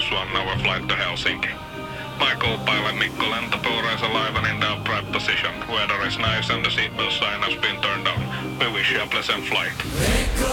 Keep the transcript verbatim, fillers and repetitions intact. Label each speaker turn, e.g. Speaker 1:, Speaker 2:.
Speaker 1: plus one hour flight to Helsinki. My co-pilot Mikko Lentopuro is alive and in the upright position. Weather is nice and the seatbelt sign has been turned on. We wish you a pleasant flight.